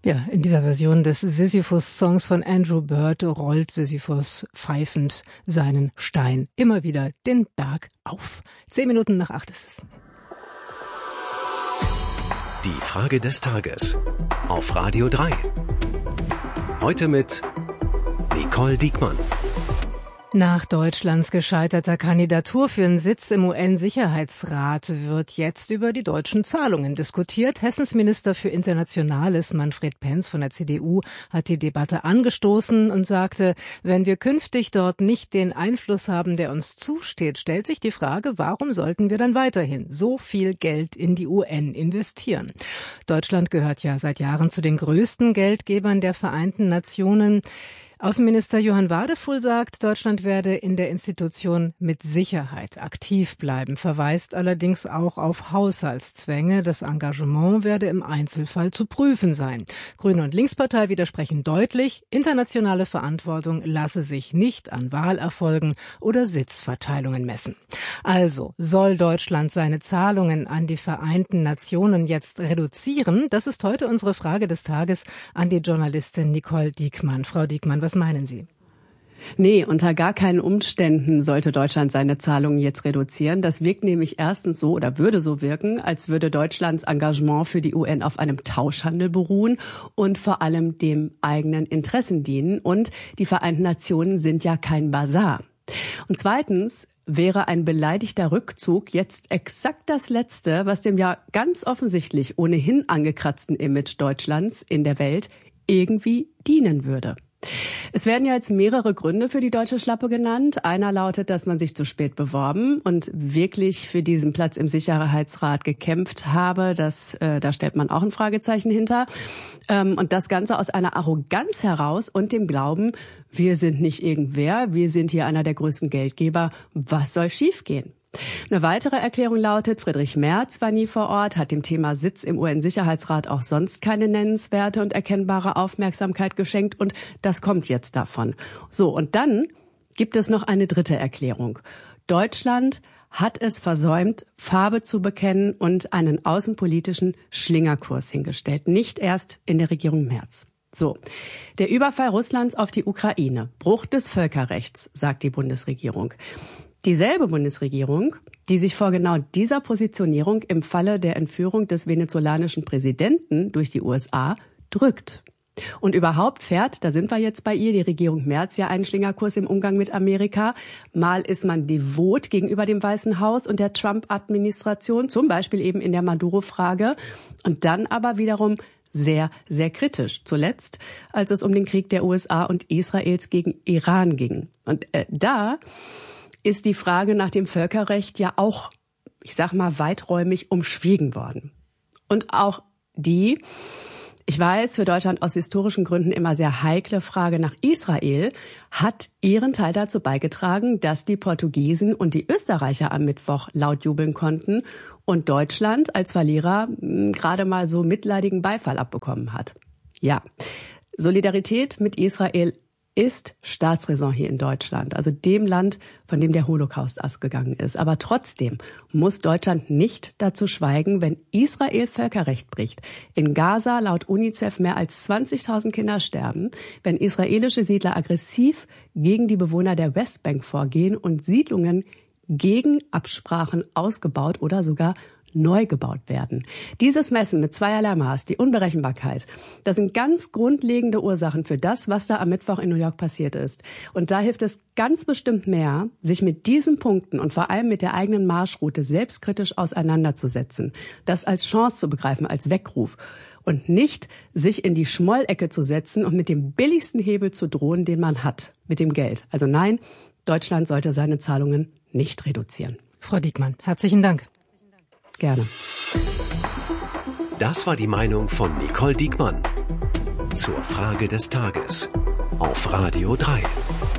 Ja, in dieser Version des Sisyphus-Songs von Andrew Bird rollt Sisyphus pfeifend seinen Stein immer wieder den Berg auf. 7:10 ist es. Die Frage des Tages auf Radio 3. Heute mit Nicole Diekmann. Nach Deutschlands gescheiterter Kandidatur für einen Sitz im UN-Sicherheitsrat wird jetzt über die deutschen Zahlungen diskutiert. Hessens Minister für Internationales, Manfred Penz von der CDU, hat die Debatte angestoßen und sagte, wenn wir künftig dort nicht den Einfluss haben, der uns zusteht, stellt sich die Frage, warum sollten wir dann weiterhin so viel Geld in die UN investieren? Deutschland gehört ja seit Jahren zu den größten Geldgebern der Vereinten Nationen. Außenminister Johann Wadefuhl sagt, Deutschland werde in der Institution mit Sicherheit aktiv bleiben, verweist allerdings auch auf Haushaltszwänge. Das Engagement werde im Einzelfall zu prüfen sein. Grüne und Linkspartei widersprechen deutlich, internationale Verantwortung lasse sich nicht an Wahlerfolgen oder Sitzverteilungen messen. Also soll Deutschland seine Zahlungen an die Vereinten Nationen jetzt reduzieren? Das ist heute unsere Frage des Tages an die Journalistin Nicole Diekmann. Frau Diekmann, was meinen Sie? Nee, unter gar keinen Umständen sollte Deutschland seine Zahlungen jetzt reduzieren. Das wirkt nämlich erstens so oder würde so wirken, als würde Deutschlands Engagement für die UN auf einem Tauschhandel beruhen und vor allem dem eigenen Interessen dienen. Und die Vereinten Nationen sind ja kein Basar. Und zweitens wäre ein beleidigter Rückzug jetzt exakt das Letzte, was dem ja ganz offensichtlich ohnehin angekratzten Image Deutschlands in der Welt irgendwie dienen würde. Es werden ja jetzt mehrere Gründe für die deutsche Schlappe genannt. Einer lautet, dass man sich zu spät beworben und wirklich für diesen Platz im Sicherheitsrat gekämpft habe. Da stellt man auch ein Fragezeichen hinter. Und das Ganze aus einer Arroganz heraus und dem Glauben, wir sind nicht irgendwer, wir sind hier einer der größten Geldgeber. Was soll schiefgehen? Eine weitere Erklärung lautet, Friedrich Merz war nie vor Ort, hat dem Thema Sitz im UN-Sicherheitsrat auch sonst keine nennenswerte und erkennbare Aufmerksamkeit geschenkt und das kommt jetzt davon. So, und dann gibt es noch eine dritte Erklärung. Deutschland hat es versäumt, Farbe zu bekennen und einen außenpolitischen Schlingerkurs hingestellt, nicht erst in der Regierung Merz. So, der Überfall Russlands auf die Ukraine, Bruch des Völkerrechts, sagt die Bundesregierung. Dieselbe Bundesregierung, die sich vor genau dieser Positionierung im Falle der Entführung des venezolanischen Präsidenten durch die USA drückt. Und überhaupt fährt, da sind wir jetzt bei ihr, die Regierung Merz ja einen Schlingerkurs im Umgang mit Amerika. Mal ist man devot gegenüber dem Weißen Haus und der Trump-Administration, zum Beispiel eben in der Maduro-Frage. Und dann aber wiederum sehr, sehr kritisch. Zuletzt, als es um den Krieg der USA und Israels gegen Iran ging. Und da ist die Frage nach dem Völkerrecht ja auch, ich sag mal, weiträumig umschwiegen worden. Und auch die, ich weiß, für Deutschland aus historischen Gründen immer sehr heikle Frage nach Israel hat ihren Teil dazu beigetragen, dass die Portugiesen und die Österreicher am Mittwoch laut jubeln konnten und Deutschland als Verlierer gerade mal so mitleidigen Beifall abbekommen hat. Ja, Solidarität mit Israel ist Staatsräson hier in Deutschland, also dem Land, von dem der Holocaust ausgegangen ist. Aber trotzdem muss Deutschland nicht dazu schweigen, wenn Israel Völkerrecht bricht. In Gaza laut UNICEF mehr als 20.000 Kinder sterben, wenn israelische Siedler aggressiv gegen die Bewohner der Westbank vorgehen und Siedlungen gegen Absprachen ausgebaut oder sogar neu gebaut werden. Dieses Messen mit zweierlei Maß, die Unberechenbarkeit, das sind ganz grundlegende Ursachen für das, was da am Mittwoch in New York passiert ist. Und da hilft es ganz bestimmt mehr, sich mit diesen Punkten und vor allem mit der eigenen Marschroute selbstkritisch auseinanderzusetzen, das als Chance zu begreifen, als Weckruf und nicht sich in die Schmollecke zu setzen und mit dem billigsten Hebel zu drohen, den man hat, mit dem Geld. Also nein, Deutschland sollte seine Zahlungen nicht reduzieren. Frau Diekmann, herzlichen Dank. Gerne. Das war die Meinung von Nicole Diekmann zur Frage des Tages auf Radio 3.